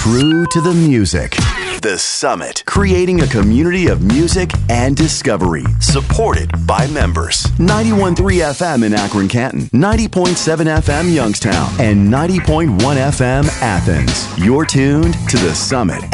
True to the music. The Summit, creating a community of music and discovery, supported by members. 91.3 FM in Akron, Canton, 90.7 FM Youngstown, and 90.1 FM Athens. You're tuned to The Summit